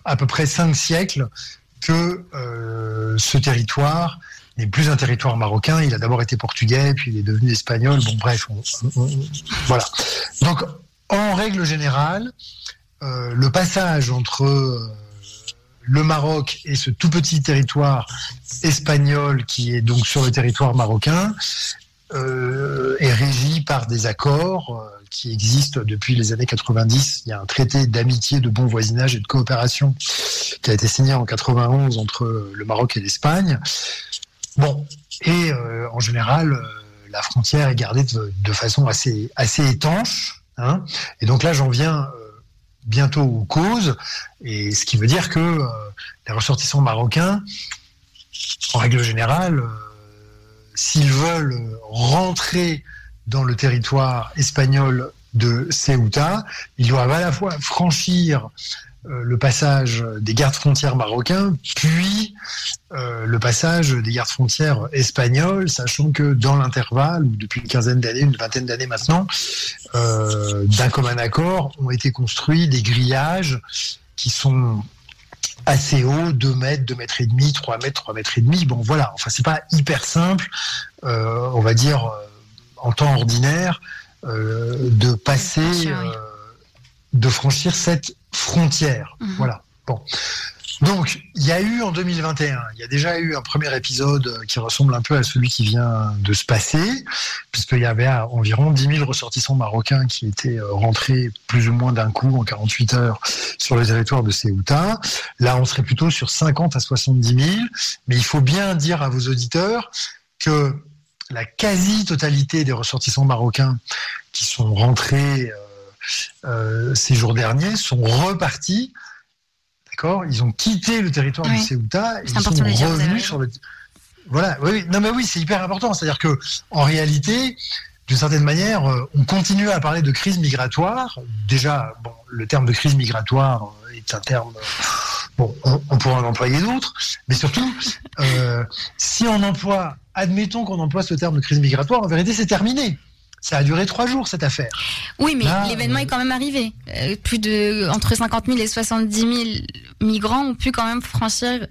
à peu près 5 siècles que ce territoire n'est plus un territoire marocain. Il a d'abord été portugais, puis il est devenu espagnol. Bon, bref, voilà. Donc, en règle générale, le passage entre le Maroc et ce tout petit territoire espagnol qui est donc sur le territoire marocain est régi par des accords qui existent depuis les années 90. Il y a un traité d'amitié, de bon voisinage et de coopération qui a été signé en 91 entre le Maroc et l'Espagne. Bon, et en général, la frontière est gardée de façon assez étanche. Hein. Et donc là, j'en viens bientôt aux causes, et ce qui veut dire que les ressortissants marocains, en règle générale, s'ils veulent rentrer dans le territoire espagnol de Ceuta, ils doivent à la fois franchir le passage des gardes-frontières marocains, puis le passage des gardes-frontières espagnols, sachant que dans l'intervalle, depuis une quinzaine d'années, une vingtaine d'années maintenant, d'un commun accord, ont été construits des grillages qui sont assez hauts, 2 mètres, 2 mètres et demi, 3 mètres, 3 mètres et demi. Bon, voilà. Enfin, c'est pas hyper simple, on va dire, en temps ordinaire, de passer, de franchir cette frontière. Voilà. Bon. Donc, il y a eu en 2021, il y a déjà eu un premier épisode qui ressemble un peu à celui qui vient de se passer, puisqu'il y avait environ 10 000 ressortissants marocains qui étaient rentrés plus ou moins d'un coup en 48 heures sur le territoire de Ceuta. Là, on serait plutôt sur 50 à 70 000, mais il faut bien dire à vos auditeurs que la quasi-totalité des ressortissants marocains qui sont rentrés ces jours derniers sont repartis. D'accord ? Ils ont quitté le territoire de Ceuta et ils sont revenus sur le. Voilà, oui, non mais oui, c'est hyper important. C'est-à-dire que, en réalité, d'une certaine manière, on continue à parler de crise migratoire. Déjà, bon, le terme de crise migratoire est un terme. Bon, on pourra en employer d'autres, mais surtout, si on emploie, admettons qu'on emploie ce terme de crise migratoire, en vérité, c'est terminé. Ça a duré 3 jours, cette affaire. Oui, mais là, l'événement est quand même arrivé. Entre 50 000 et 70 000 migrants ont pu quand même franchir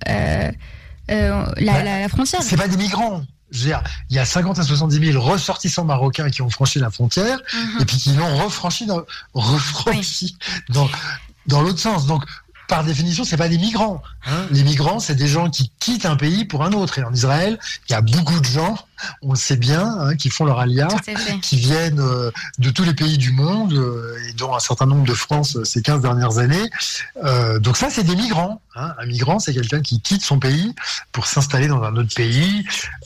la frontière. C'est pas des migrants. Je veux dire, il y a 50 à 70 000 ressortissants marocains qui ont franchi la frontière et puis qui l'ont refranchi dans l'autre sens. Donc, par définition, c'est pas des migrants. Hein. Les migrants, c'est des gens qui quittent un pays pour un autre. Et en Israël, il y a beaucoup de gens, on le sait bien, hein, qui font leur alia, qui viennent de tous les pays du monde, et dont un certain nombre de France ces 15 dernières années. Donc ça, c'est des migrants. Hein. Un migrant, c'est quelqu'un qui quitte son pays pour s'installer dans un autre pays.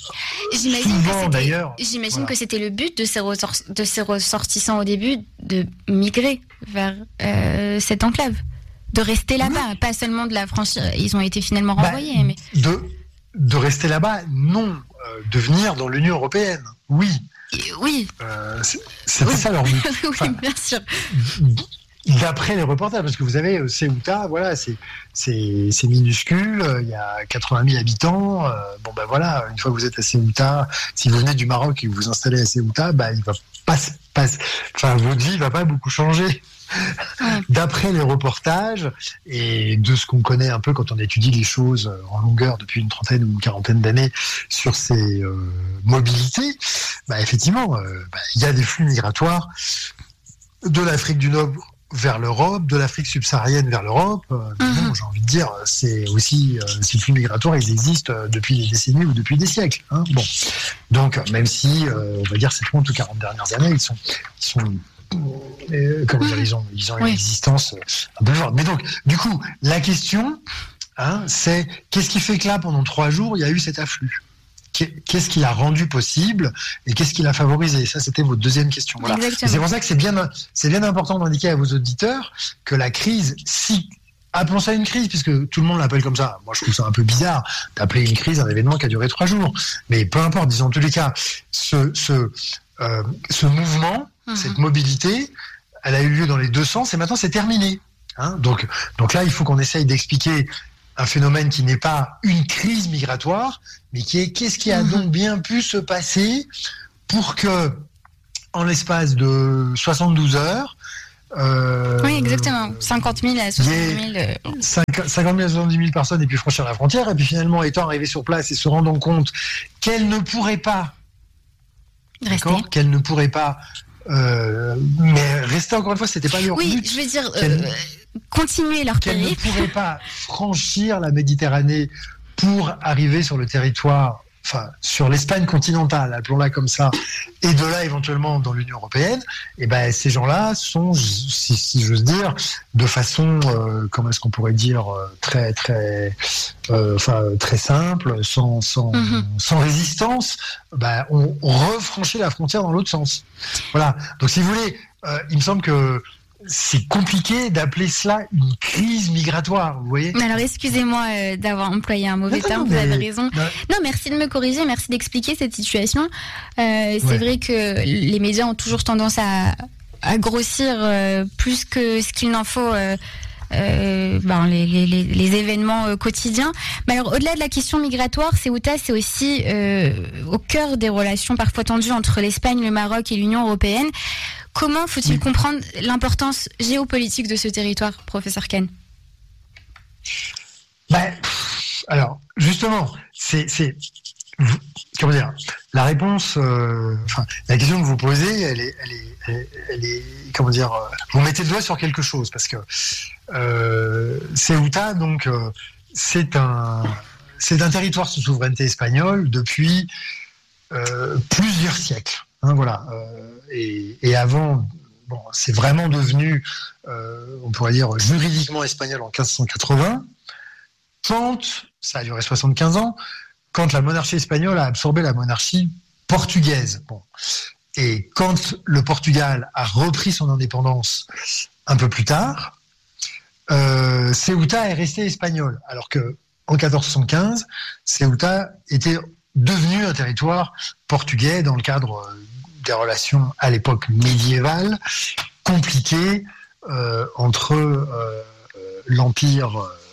J'imagine que c'était le but de ces ressortissants au début, de migrer vers cette enclave. De rester là-bas, pas seulement de la franchir. Ils ont été finalement renvoyés. Mais... De rester là-bas, non. De venir dans l'Union européenne, oui. Oui. C'était ça leur but. Oui, bien sûr. D'après les reportages, parce que vous avez Ceuta, voilà, c'est minuscule, il y a 80 000 habitants. Bon, ben voilà, une fois que vous êtes à Ceuta, si vous venez du Maroc et que vous vous installez à Ceuta, il va votre vie va pas beaucoup changer. D'après les reportages et de ce qu'on connaît un peu quand on étudie les choses en longueur depuis une trentaine ou une quarantaine d'années sur ces mobilités, effectivement, il y a des flux migratoires de l'Afrique du Nord vers l'Europe, de l'Afrique subsaharienne vers l'Europe. Non, j'ai envie de dire, c'est aussi ces flux migratoires, ils existent depuis des décennies ou depuis des siècles. Hein. Bon, donc même si on va dire ces 30 ou 40 dernières années, ils sont comment dire, ils ont une existence un peu forte. Mais donc, du coup, la question, c'est qu'est-ce qui fait que là, pendant 3 jours, il y a eu cet afflux ? Qu'est-ce qui l'a rendu possible et qu'est-ce qui l'a favorisé ? Ça, c'était votre deuxième question. Voilà. C'est pour ça que c'est bien important d'indiquer à vos auditeurs que la crise, appelons ça une crise, puisque tout le monde l'appelle comme ça. Moi, je trouve ça un peu bizarre d'appeler une crise un événement qui a duré 3 jours. Mais peu importe, disons, en tous les cas, ce mouvement, cette mobilité, elle a eu lieu dans les 2 sens et maintenant c'est terminé. Hein, donc là, il faut qu'on essaye d'expliquer un phénomène qui n'est pas une crise migratoire, mais qui est qu'est-ce qui a donc bien pu se passer pour que, en l'espace de 72 heures, Oui, exactement. 50 000 à 70 000. 50 000 à 70 000 personnes et puis franchir la frontière. Et puis finalement, étant arrivé sur place et se rendant compte qu'elle ne pourrait pas qu'elle ne pourrait pas mais rester, encore une fois, c'était pas leur but. Oui, je veux dire, continuer leur périple. Qu'elle ne pourrait pas franchir la Méditerranée pour arriver sur le territoire, enfin, sur l'Espagne continentale, appelons-la comme ça, et de là, éventuellement, dans l'Union européenne, et ben, ces gens-là sont, si j'ose dire, de façon, comment est-ce qu'on pourrait dire, très simple, sans résistance, ben, on refranchit la frontière dans l'autre sens. Voilà. Donc, si vous voulez, il me semble que c'est compliqué d'appeler cela une crise migratoire, vous voyez. Alors, excusez-moi d'avoir employé un mauvais terme, vous avez raison. Non, merci de me corriger, merci d'expliquer cette situation. C'est vrai que les médias ont toujours tendance à grossir plus que ce qu'il n'en faut les événements quotidiens. Mais alors, au-delà de la question migratoire, Ceuta, c'est aussi au cœur des relations parfois tendues entre l'Espagne, le Maroc et l'Union européenne. Comment faut-il comprendre l'importance géopolitique de ce territoire, professeur Kahn ? Alors, justement, c'est comment dire, la réponse, la question que vous posez, elle est comment dire, vous mettez le doigt sur quelque chose, parce que Ceuta, donc, c'est un territoire sous souveraineté espagnole depuis plusieurs siècles. Voilà. Et avant, c'est vraiment devenu, on pourrait dire, juridiquement espagnol en 1580, quand, ça a duré 75 ans, quand la monarchie espagnole a absorbé la monarchie portugaise. Et quand le Portugal a repris son indépendance un peu plus tard, Ceuta est resté espagnol, alors que en 1475, Ceuta était devenu un territoire portugais dans le cadre des relations à l'époque médiévale compliquées entre l'empire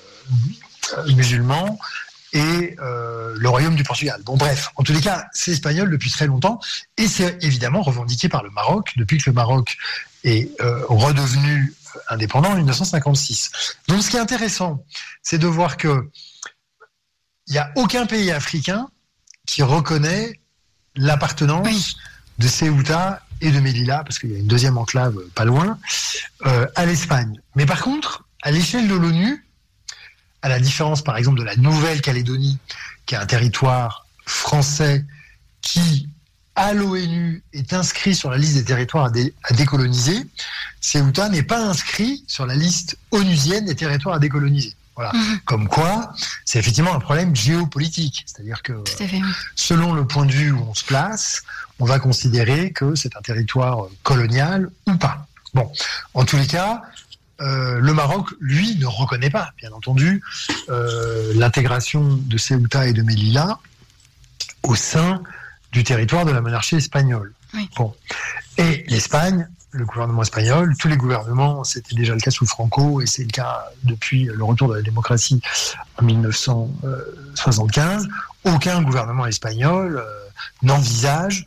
musulman et le royaume du Portugal. Bon, bref, en tous les cas, c'est espagnol depuis très longtemps et c'est évidemment revendiqué par le Maroc depuis que le Maroc est redevenu indépendant en 1956. Donc, ce qui est intéressant, c'est de voir que il n'y a aucun pays africain qui reconnaît l'appartenance de Ceuta et de Melilla, parce qu'il y a une deuxième enclave pas loin, à l'Espagne. Mais par contre, à l'échelle de l'ONU, à la différence par exemple de la Nouvelle-Calédonie, qui est un territoire français qui, à l'ONU, est inscrit sur la liste des territoires à décoloniser, Ceuta n'est pas inscrit sur la liste onusienne des territoires à décoloniser. Voilà. Comme quoi, c'est effectivement un problème géopolitique. C'est-à-dire que, selon le point de vue où on se place, on va considérer que c'est un territoire colonial ou pas. Bon, en tous les cas, le Maroc, lui, ne reconnaît pas, bien entendu, l'intégration de Ceuta et de Melilla au sein du territoire de la monarchie espagnole. Bon. Et l'Espagne, le gouvernement espagnol, tous les gouvernements, c'était déjà le cas sous Franco et c'est le cas depuis le retour de la démocratie en 1975, aucun gouvernement espagnol n'envisage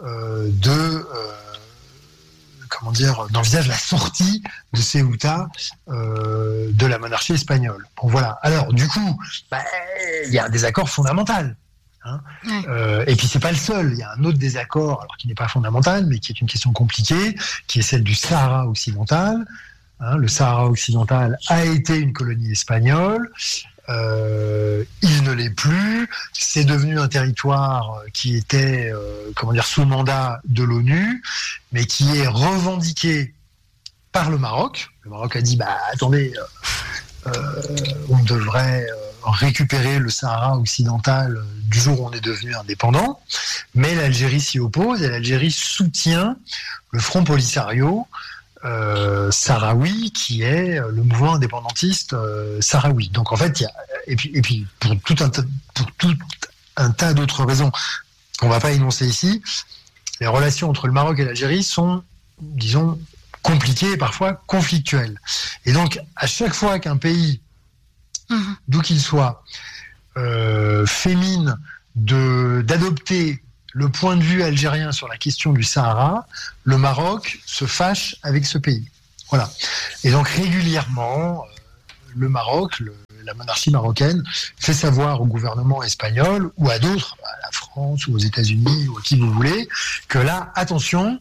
n'envisage la sortie de Ceuta de la monarchie espagnole. Bon, voilà. Alors, du coup, il y a un désaccord fondamental. Et puis c'est pas le seul, il y a un autre désaccord, alors qui n'est pas fondamental, mais qui est une question compliquée, qui est celle du Sahara occidental. Le Sahara occidental a été une colonie espagnole, il ne l'est plus, c'est devenu un territoire qui était sous mandat de l'ONU, mais qui est revendiqué par le Maroc. Le Maroc a dit attendez, on devrait récupérer le Sahara occidental du jour où on est devenu indépendant, mais l'Algérie s'y oppose et l'Algérie soutient le Front Polisario sahraoui, qui est le mouvement indépendantiste sahraoui. Donc en fait, et puis pour tout un tas d'autres raisons qu'on ne va pas énoncer ici, les relations entre le Maroc et l'Algérie sont, disons, compliquées et parfois conflictuelles. Et donc, à chaque fois qu'un pays, d'où qu'il soit, fait mine d'adopter le point de vue algérien sur la question du Sahara, le Maroc se fâche avec ce pays. Voilà. Et donc régulièrement, le Maroc, la monarchie marocaine, fait savoir au gouvernement espagnol ou à d'autres, à la France ou aux États-Unis ou à qui vous voulez, que là, attention,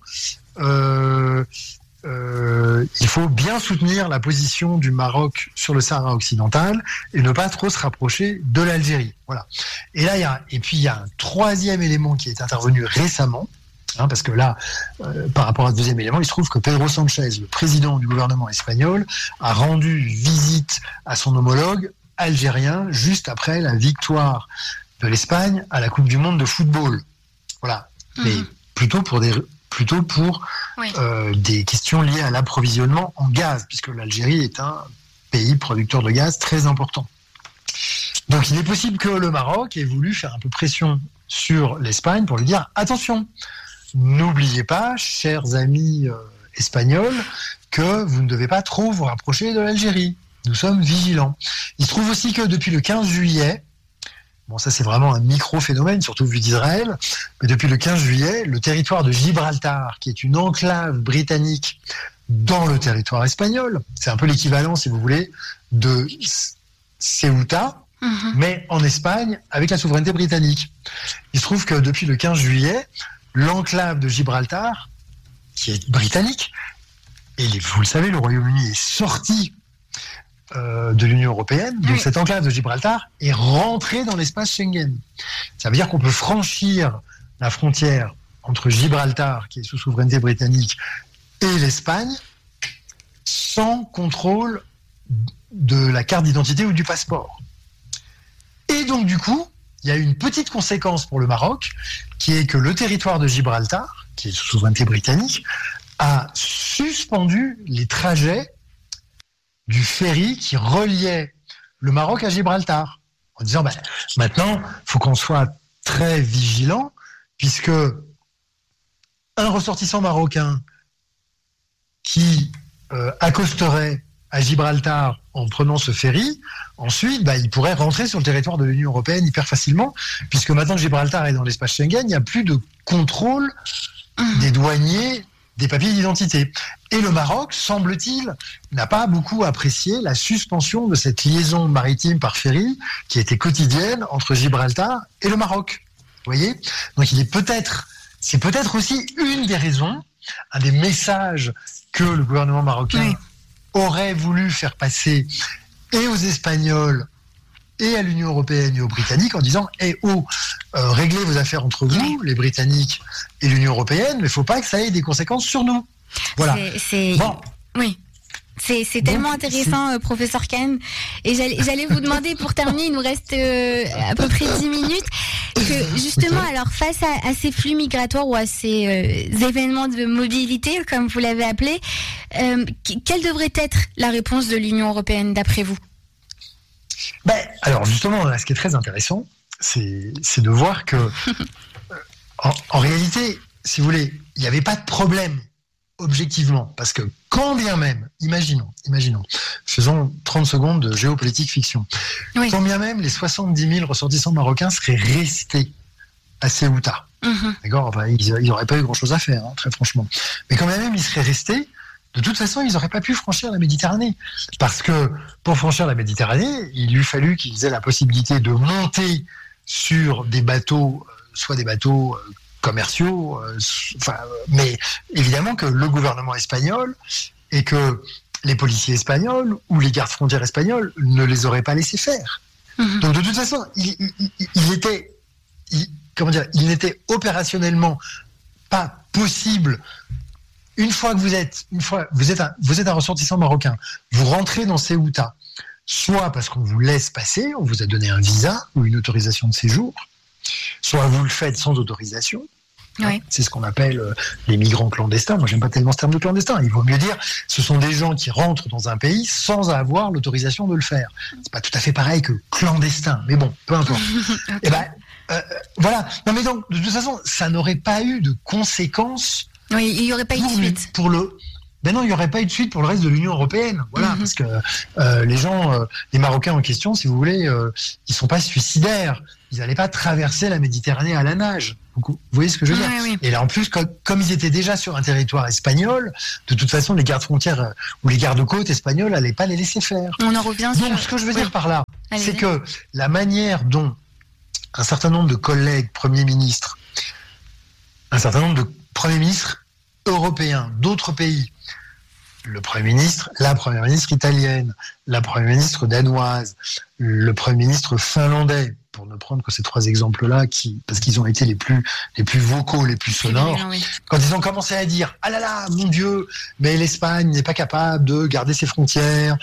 il faut bien soutenir la position du Maroc sur le Sahara occidental et ne pas trop se rapprocher de l'Algérie. Voilà. Et là, il y a un troisième élément qui est intervenu récemment. Parce que là, par rapport à ce deuxième élément, il se trouve que Pedro Sanchez, le président du gouvernement espagnol, a rendu visite à son homologue algérien juste après la victoire de l'Espagne à la Coupe du Monde de football. Voilà. Mais plutôt pour des questions liées à l'approvisionnement en gaz, puisque l'Algérie est un pays producteur de gaz très important. Donc il est possible que le Maroc ait voulu faire un peu pression sur l'Espagne pour lui dire « Attention !» N'oubliez pas, chers amis espagnols, que vous ne devez pas trop vous rapprocher de l'Algérie. Nous sommes vigilants. Il se trouve aussi que depuis le 15 juillet, bon ça c'est vraiment un micro-phénomène, surtout vu d'Israël, mais depuis le 15 juillet, le territoire de Gibraltar, qui est une enclave britannique dans le territoire espagnol, c'est un peu l'équivalent, si vous voulez, de Ceuta, mais en Espagne, avec la souveraineté britannique. Il se trouve que depuis le 15 juillet, l'enclave de Gibraltar, qui est britannique, et vous le savez, le Royaume-Uni est sorti de l'Union européenne, donc cette enclave de Gibraltar est rentrée dans l'espace Schengen. Ça veut dire qu'on peut franchir la frontière entre Gibraltar, qui est sous souveraineté britannique, et l'Espagne, sans contrôle de la carte d'identité ou du passeport. Et donc du coup, il y a une petite conséquence pour le Maroc, qui est que le territoire de Gibraltar, qui est sous souveraineté britannique, a suspendu les trajets du ferry qui reliait le Maroc à Gibraltar. En disant, maintenant, il faut qu'on soit très vigilant, puisque un ressortissant marocain qui accosterait à Gibraltar en prenant ce ferry, ensuite, il pourrait rentrer sur le territoire de l'Union européenne hyper facilement, puisque maintenant que Gibraltar est dans l'espace Schengen, il n'y a plus de contrôle des douaniers des papiers d'identité. Et le Maroc, semble-t-il, n'a pas beaucoup apprécié la suspension de cette liaison maritime par ferry qui était quotidienne entre Gibraltar et le Maroc. Vous voyez ? Donc c'est peut-être aussi une des raisons, un des messages que le gouvernement marocain aurait voulu faire passer et aux Espagnols et à l'Union européenne et aux Britanniques en disant réglez vos affaires entre vous, les Britanniques et l'Union européenne, mais il ne faut pas que ça ait des conséquences sur nous. Voilà. C'est tellement intéressant, professeur Kahn. Et j'allais vous demander, pour terminer, il nous reste à peu près 10 minutes, que justement, alors face à ces flux migratoires ou à ces événements de mobilité, comme vous l'avez appelé, quelle devrait être la réponse de l'Union européenne, d'après vous ? Alors justement, ce qui est très intéressant, c'est de voir que, en réalité, si vous voulez, il n'y avait pas de problème objectivement, parce que quand bien même, imaginons, faisons 30 secondes de géopolitique fiction, quand bien même les 70 000 ressortissants marocains seraient restés à Ceuta, d'accord, ils n'auraient pas eu grand-chose à faire, très franchement, mais quand bien même ils seraient restés, de toute façon, ils n'auraient pas pu franchir la Méditerranée. Parce que pour franchir la Méditerranée, il eût fallu qu'ils aient la possibilité de monter sur des bateaux, soit des bateaux commerciaux, mais évidemment que le gouvernement espagnol et que les policiers espagnols ou les gardes frontières espagnols ne les auraient pas laissés faire. Donc de toute façon, il n'était opérationnellement pas possible. Une fois que vous êtes un ressortissant marocain, vous rentrez dans Ceuta, soit parce qu'on vous laisse passer, on vous a donné un visa ou une autorisation de séjour, soit vous le faites sans autorisation. C'est ce qu'on appelle les migrants clandestins. Moi, j'aime pas tellement ce terme de clandestin. Il vaut mieux dire, ce sont des gens qui rentrent dans un pays sans avoir l'autorisation de le faire. C'est pas tout à fait pareil que clandestin, mais bon, peu importe. Voilà. Non, mais donc, de toute façon, ça n'aurait pas eu de conséquences. Il n'y aurait pas eu de suite. ben non, il n'y aurait pas eu de suite pour le reste de l'Union européenne. Voilà, parce que les Marocains en question, si vous voulez, ils sont pas suicidaires. Ils n'allaient pas traverser la Méditerranée à la nage. Vous voyez ce que je veux dire ? Oui. Et là, en plus, comme ils étaient déjà sur un territoire espagnol, de toute façon, les gardes-frontières ou les gardes-côtes espagnols n'allaient pas les laisser faire. On en revient sur... Donc, ce que je veux dire par là, c'est que la manière dont un certain nombre de collègues premiers ministres, un certain nombre de premiers ministres européens, d'autres pays, le Premier ministre, la Première ministre italienne, la Première ministre danoise, le Premier ministre finlandais, pour ne prendre que ces trois exemples-là, parce qu'ils ont été les plus vocaux, les plus sonores, quand ils ont commencé à dire « Ah là là, mon Dieu, mais l'Espagne n'est pas capable de garder ses frontières,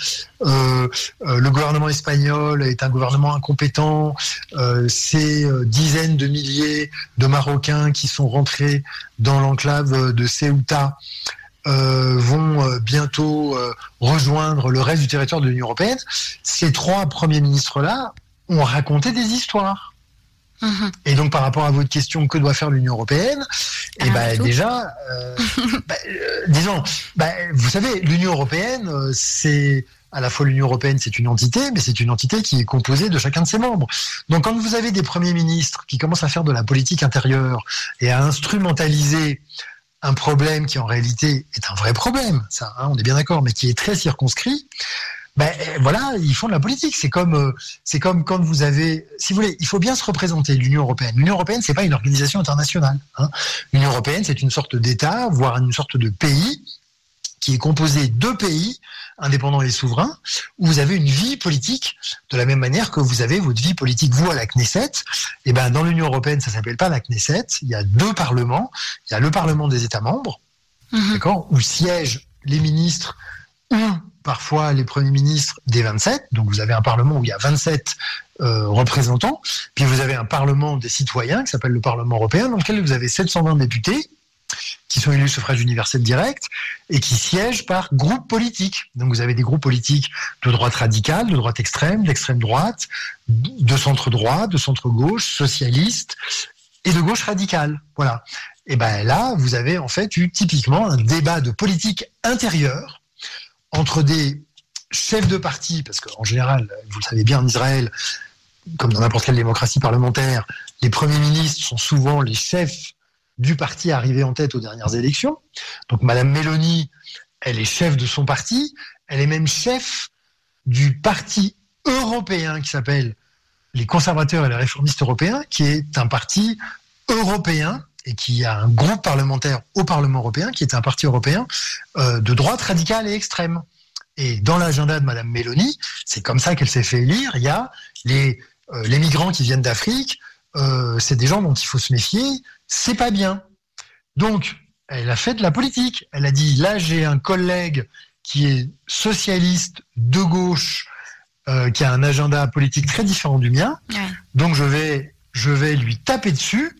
le gouvernement espagnol est un gouvernement incompétent, ces dizaines de milliers de Marocains qui sont rentrés dans l'enclave de Ceuta vont bientôt rejoindre le reste du territoire de l'Union européenne », ces trois premiers ministres-là ont raconté des histoires. Et donc, par rapport à votre question, que doit faire l'Union européenne ? Déjà, disons, vous savez, l'Union européenne, c'est à la fois l'Union européenne, c'est une entité, mais c'est une entité qui est composée de chacun de ses membres. Donc, quand vous avez des premiers ministres qui commencent à faire de la politique intérieure et à instrumentaliser un problème qui en réalité est un vrai problème, ça, on est bien d'accord, mais qui est très circonscrit, voilà, ils font de la politique. C'est comme quand vous avez, si vous voulez, il faut bien se représenter l'Union européenne. L'Union européenne, c'est pas une organisation internationale. L'Union européenne, c'est une sorte d'État, voire une sorte de pays qui est composé de pays indépendants et souverains, où vous avez une vie politique de la même manière que vous avez votre vie politique, vous, à la Knesset. Et dans l'Union européenne, ça s'appelle pas la Knesset. Il y a deux parlements. Il y a le Parlement des États membres, d'accord, où siègent les ministres ou parfois les premiers ministres des 27. Donc vous avez un Parlement où il y a 27 représentants. Puis vous avez un Parlement des citoyens qui s'appelle le Parlement européen, dans lequel vous avez 720 députés qui sont élus au suffrage universel direct et qui siègent par groupe politique. Donc vous avez des groupes politiques de droite radicale, de droite extrême, d'extrême droite, de centre droit, de centre gauche, socialiste et de gauche radicale. Voilà. Et là, vous avez en fait eu typiquement un débat de politique intérieure entre des chefs de parti, parce qu'en général, vous le savez bien, en Israël, comme dans n'importe quelle démocratie parlementaire, les premiers ministres sont souvent les chefs du parti arrivé en tête aux dernières élections. Donc Madame Meloni, elle est chef de son parti, elle est même chef du parti européen qui s'appelle les conservateurs et les réformistes européens, qui est un parti européen et qui a un groupe parlementaire au Parlement européen, qui est un parti européen de droite radicale et extrême. Et dans l'agenda de Madame Meloni, c'est comme ça qu'elle s'est fait élire. Il y a les migrants qui viennent d'Afrique, c'est des gens dont il faut se méfier, c'est pas bien. Donc, elle a fait de la politique. Elle a dit, là, j'ai un collègue qui est socialiste de gauche, qui a un agenda politique très différent du mien. Ouais. Donc, je vais lui taper dessus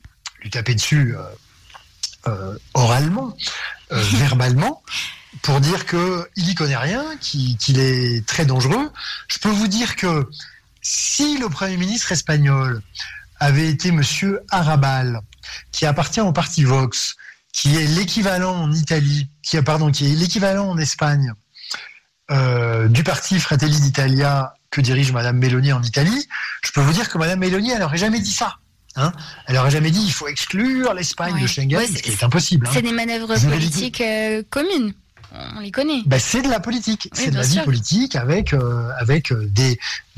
oralement, verbalement, pour dire qu'il n'y connaît rien, qu'il est très dangereux. Je peux vous dire que si le Premier ministre espagnol avait été Monsieur Arrabal, qui appartient au parti Vox, qui est l'équivalent en Italie, qui est l'équivalent en Espagne du parti Fratelli d'Italia que dirige Madame Meloni en Italie, je peux vous dire que Madame Meloni, elle n'aurait jamais dit ça. Elle n'aurait jamais dit il faut exclure l'Espagne de Schengen, ce qui est impossible. C'est des manœuvres politiques communes. On les connaît. C'est de la politique, c'est de la vie politique avec des.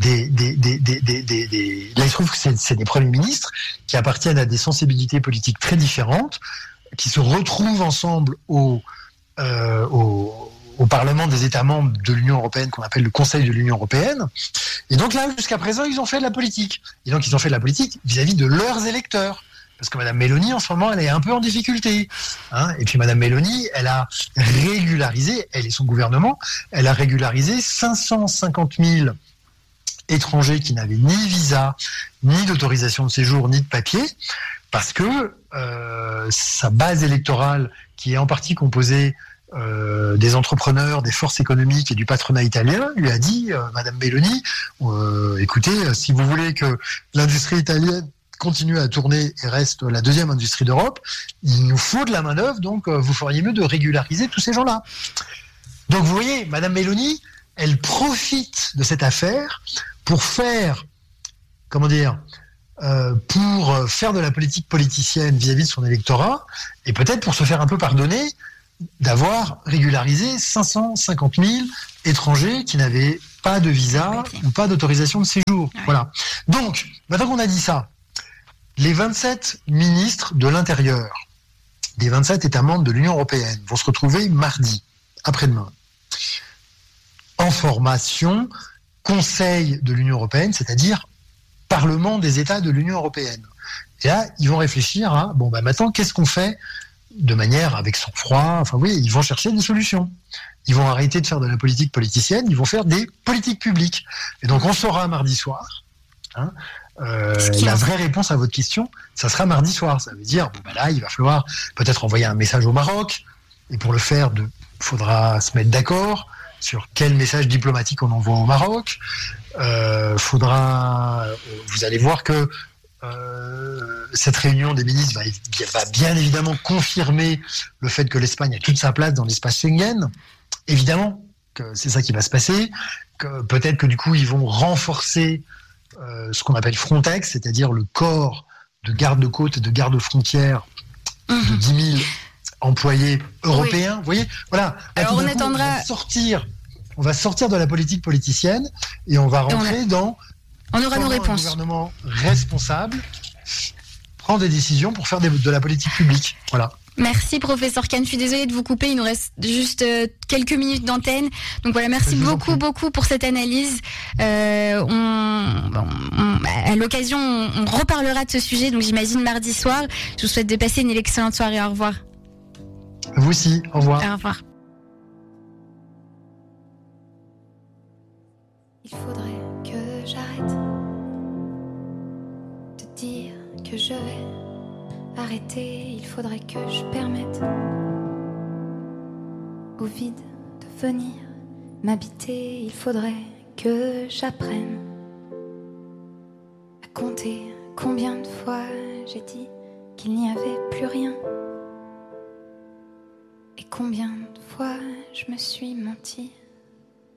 Là, il se trouve que c'est des premiers ministres qui appartiennent à des sensibilités politiques très différentes, qui se retrouvent ensemble au Parlement des États membres de l'Union européenne, qu'on appelle le Conseil de l'Union européenne. Et donc là, jusqu'à présent, ils ont fait de la politique. Et donc, ils ont fait de la politique vis-à-vis de leurs électeurs. Parce que Madame Meloni, en ce moment, elle est un peu en difficulté. Et puis Madame Meloni, elle a régularisé, elle et son gouvernement, elle a régularisé 550 000 étrangers qui n'avaient ni visa, ni d'autorisation de séjour, ni de papier, parce que sa base électorale, qui est en partie composée des entrepreneurs, des forces économiques et du patronat italien, lui a dit, Madame Meloni, écoutez, si vous voulez que l'industrie italienne continue à tourner et reste la deuxième industrie d'Europe. Il nous faut de la main-d'œuvre, donc vous feriez mieux de régulariser tous ces gens-là. Donc vous voyez, Madame Meloni, elle profite de cette affaire pour faire, pour faire de la politique politicienne vis-à-vis de son électorat, et peut-être pour se faire un peu pardonner d'avoir régularisé 550 000 étrangers qui n'avaient pas de visa ou pas d'autorisation de séjour. Ouais. Voilà. Donc, maintenant qu'on a dit ça, les 27 ministres de l'Intérieur des 27 États membres de l'Union européenne vont se retrouver mardi, après-demain, en formation Conseil de l'Union européenne, c'est-à-dire Parlement des États de l'Union européenne. Et là, ils vont réfléchir à, maintenant, qu'est-ce qu'on fait de manière avec sang-froid, ils vont chercher des solutions. Ils vont arrêter de faire de la politique politicienne, ils vont faire des politiques publiques. Et donc, on saura mardi soir, la vraie réponse à votre question, ça sera mardi soir. Ça veut dire, là, il va falloir peut-être envoyer un message au Maroc, et pour le faire, il faudra se mettre d'accord sur quel message diplomatique on envoie au Maroc. Vous allez voir que cette réunion des ministres va bien évidemment confirmer le fait que l'Espagne a toute sa place dans l'espace Schengen. Évidemment que c'est ça qui va se passer. Que peut-être que du coup ils vont renforcer ce qu'on appelle Frontex, c'est-à-dire le corps de garde-côtes et de garde-frontières de 10 000 employés européens. Oui. Vous voyez, voilà. Alors on attendra. On va sortir de la politique politicienne et on va rentrer dans. On aura nos réponses. Un gouvernement responsable prend des décisions pour faire de la politique publique. Voilà. Merci professeur Kahn, je suis désolée de vous couper, il nous reste juste quelques minutes d'antenne. Donc voilà, merci beaucoup pour cette analyse. À l'occasion, on reparlera de ce sujet, donc j'imagine mardi soir. Je vous souhaite de passer une excellente soirée, au revoir. Vous aussi, au revoir. Au revoir. Il faudrait que j'arrête de dire que je vais arrêter. Il faudrait que je permette au vide de venir m'habiter. Il faudrait que j'apprenne à compter combien de fois j'ai dit qu'il n'y avait plus rien et combien de fois je me suis menti.